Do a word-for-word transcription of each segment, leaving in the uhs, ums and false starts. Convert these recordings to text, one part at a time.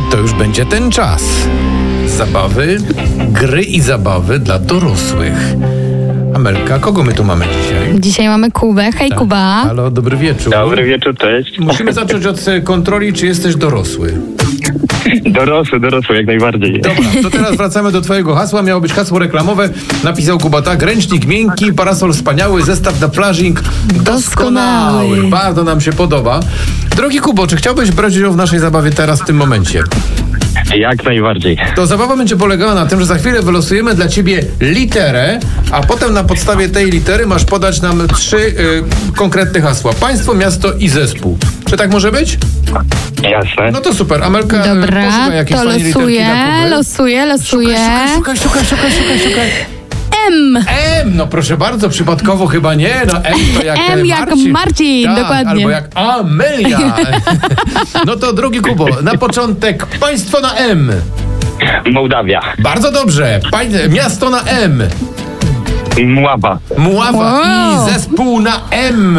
to już będzie ten czas. Zabawy, gry i zabawy dla dorosłych. Amelka, kogo my tu mamy dzisiaj? Dzisiaj mamy Kubę. Hej, Tak. Kuba. Halo, dobry wieczór. Dobry wieczór, cześć. Musimy zacząć od e, kontroli, czy jesteś dorosły. Dorosły, dorosły, jak najbardziej. Dobra, to teraz wracamy do twojego hasła. Miało być hasło reklamowe. Napisał Kuba tak: ręcznik miękki, parasol wspaniały, zestaw na plażing doskonały. Doskonały. Bardzo nam się podoba. Drogi Kubo, czy chciałbyś brać udział w naszej zabawie teraz, w tym momencie? Jak najbardziej. To zabawa będzie polegała na tym, że za chwilę wylosujemy dla ciebie literę, a potem na podstawie tej litery masz podać nam trzy y, konkretne hasła. Państwo, miasto i zespół. Czy tak może być? Jasne. No to super. Amelka, y, Dobra, poszukaj jakieś to fajne literki losuję, na Kubę. losuję, losuję. Szukaj, szukaj, szukaj, szukaj, szukaj. M. M, no proszę bardzo, przypadkowo chyba nie, no M to jak M e, jak Marcin. Marcin, Tak, dokładnie. albo jak Amelia. No to drogi Kubo, na początek państwo na M. Mołdawia. Bardzo dobrze. Pań, miasto na M. Mława. Mława Wow. i zespół na M.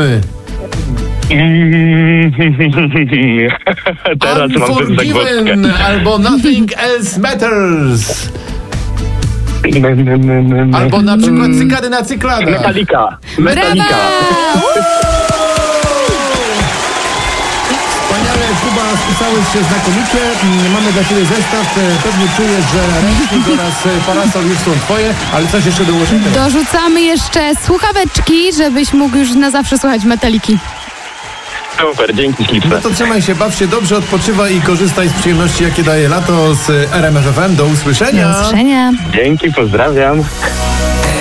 Teraz mam ten zagwozdkę. Unforgiven albo Nothing Else Matters. Albo na przykład cykady na cyklada. Metallica. Metallica. Wspaniale, Kuba, spisałeś się znakomicie. Mm, Mamy dla ciebie zestaw. E, Pewnie czujesz, że ręcznik oraz e, parasol już są twoje, ale coś jeszcze dołożymy. Dorzucamy jeszcze słuchaweczki, żebyś mógł już na zawsze słuchać Metaliki. Super, dzięki No śliczne. to trzymaj się, baw się dobrze, odpoczywaj i korzystaj z przyjemności, jakie daje lato z R M F F M. Do usłyszenia. Do usłyszenia. Dzięki, pozdrawiam.